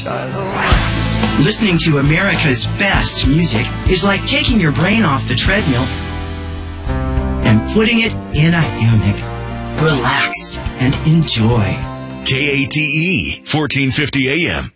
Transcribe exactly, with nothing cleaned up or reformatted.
Listening to America's best music is like taking your brain off the treadmill and putting it in a hammock. Relax and enjoy. K A T E, fourteen fifty A M.